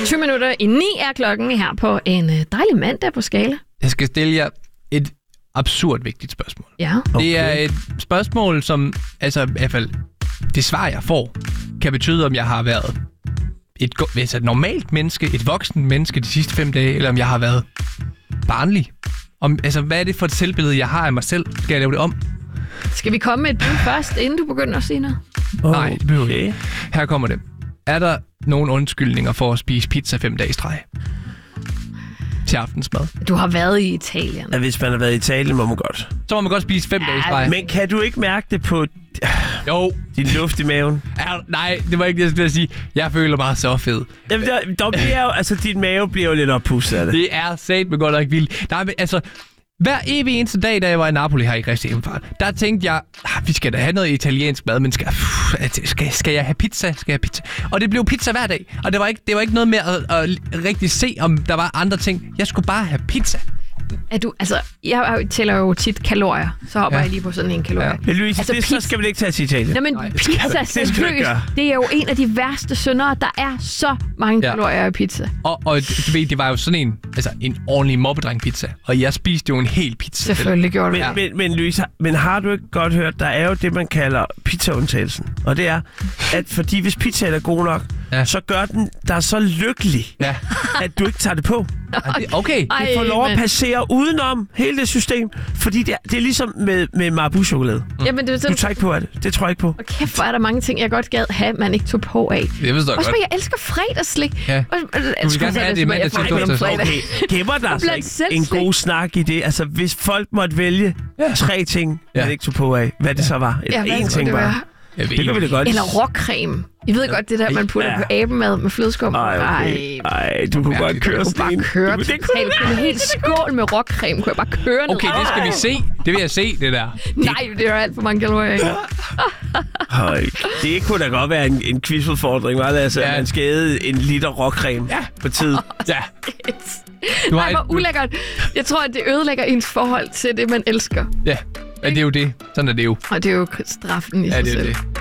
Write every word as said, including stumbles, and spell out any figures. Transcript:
syvogtyve minutter i ni er klokken her på en dejlig mandag på Skala. Jeg skal stille jer et absurd vigtigt spørgsmål. Ja. Okay. Det er et spørgsmål, som, altså i hvert fald, det svar, jeg får, kan betyde, om jeg har været et, altså et normalt menneske, et voksen menneske de sidste fem dage, eller om jeg har været barnlig. Om, altså, hvad er det for et selvbillede, jeg har af mig selv? Skal jeg lave det om? Skal vi komme med et bud først, inden du begynder at sige noget? Oh, Nej, det behøver okay. Her kommer det. Er der nogen undskyldninger for at spise pizza fem dage i streg? Til aftensmad. Du har været i Italien. Ja, hvis man har været i Italien, må man godt. Så må man godt spise fem ja, dage i streg. Men kan du ikke mærke det på jo. din luft i maven? Ja, nej, det var ikke det, jeg skulle sige. Jeg føler mig så fed. Jamen, der, der bliver jo, altså, din mave bliver jo lidt oppustet af det. Det er satme godt nok vildt. Nej, men altså... Hver evig eneste dag, da jeg var i Napoli her i Kristi Himmelfart, der tænkte jeg, vi skal da have noget italiensk mad, men skal, skal, skal jeg have pizza? Skal jeg have pizza? Og det blev pizza hver dag. Og det var ikke, det var ikke noget med at, at rigtig se, om der var andre ting. Jeg skulle bare have pizza. Er du, altså, jeg tæller jo tit kalorier, så hopper ja. jeg lige på sådan en kalorie. Ja. Men Louise, altså, det, pizza... så skal vi ikke tage til Italien. Nej, men Nej, pizza, seriøst, det er jo en af de værste syndere. Der er så mange ja. kalorier i pizza. Og, og du ved, det var jo sådan en, altså en ordentlig mobbedreng-pizza. Og jeg spiste jo en hel pizza. Selvfølgelig gjorde du men, ja. men, men Louise, men har du ikke godt hørt, der er jo det, man kalder pizzaundtagelsen. Og det er, at fordi hvis pizzaen er god nok, ja. så gør den dig så lykkelig, ja. at du ikke tager det på. Okay. okay. Det får lov at passere udenom hele det system, fordi det er, det er ligesom med, med Marabou-chokolade. Mm. Jamen, det er sådan, du tager ikke på af det. Det tror jeg ikke på. Og kæft, hvor er der mange ting, jeg godt gad have, man ikke tog på af. Det forstår jeg også godt. Jeg elsker fredagsslik. Ja. Du vil gerne have det i mandag til torsdag. Okay, gemmer der altså ikke en god snak i det? Altså, hvis folk måtte vælge ja. tre ting, ja. man ikke tog på af, hvad det så var? Eller ja, én ting bare. Det kan vi da godt. Eller råcreme. I ved godt, det der, man putter ja. på abemad med flødeskum. Ej, okay. Ej, du kunne godt køre sådan en. Du kunne bare køre totalt. En helt skål med råcreme kunne jeg bare køre ned. Okay, det skal vi se. Det vil jeg se, det der. Nej, det er alt for mange kalorier, ikke? Det kunne da godt være en, en quizudfordring, var det? Altså, ja. man skal æde en liter råcreme ja. på tid. Ja. Nej, hvor ulækkert. Jeg tror, at det ødelægger ens forhold til det, man elsker. Ja, men det er jo det. Sådan er det jo. Og det er jo straffen i ja, sig det er selv. Det.